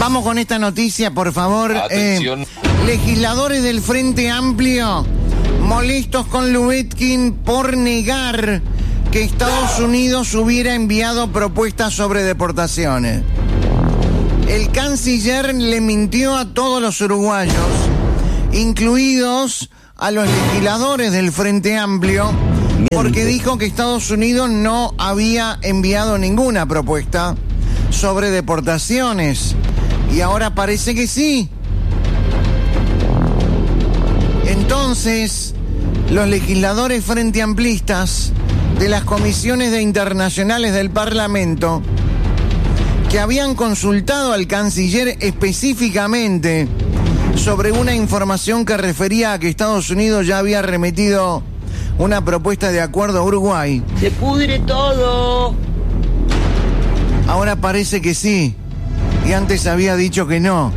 Vamos con esta noticia, por favor. Atención. Legisladores del Frente Amplio molestos con Lubetkin por negar que Estados Unidos hubiera enviado propuestas sobre deportaciones. El canciller le mintió a todos los uruguayos, incluidos a los legisladores del Frente Amplio, porque dijo que Estados Unidos no había enviado ninguna propuesta sobre deportaciones. Y ahora parece que sí. Entonces, los legisladores frente amplistas de las comisiones de internacionales del Parlamento, que habían consultado al canciller específicamente sobre una información que refería a que Estados Unidos ya había remitido una propuesta de acuerdo a Uruguay. ¡Se pudre todo! Ahora parece que sí, y antes había dicho que no.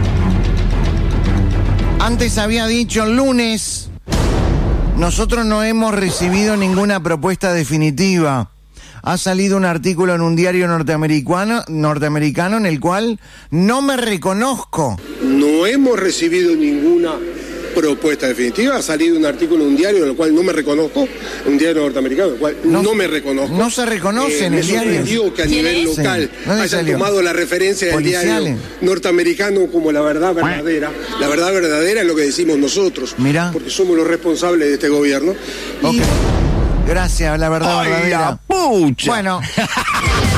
Antes había dicho el lunes: nosotros no hemos recibido ninguna propuesta definitiva. Ha salido un artículo en un diario norteamericano en el cual no me reconozco. No hemos recibido ninguna propuesta definitiva. Ha salido un artículo en un diario en el cual no me reconozco, un diario norteamericano en el cual no me reconozco. No se reconoce en el diario. Me sorprendió que a nivel local hayan tomado la referencia del diario norteamericano como la verdad verdadera. La verdad verdadera es lo que decimos nosotros. Mirá. Porque somos los responsables de este gobierno. Okay. Gracias, la verdad verdadera. ¡Ay, la pucha! Bueno.